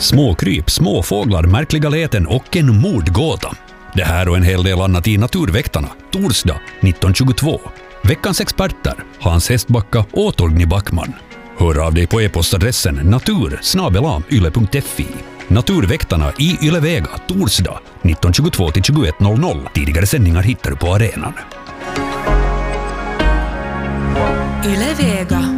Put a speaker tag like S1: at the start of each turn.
S1: Småkryp, småfåglar, märkliga läten och en mordgåta. Det här och en hel del annat i Naturväktarna, torsdag 1922. Veckans experter, Hans Hestbacka och Torgny Backman. Hör av dig på e-postadressen natur@yle.fi. Naturväktarna i Ylevega, torsdag 1922-21:00. Tidigare sändningar hittar du på arenan.
S2: Ylevega.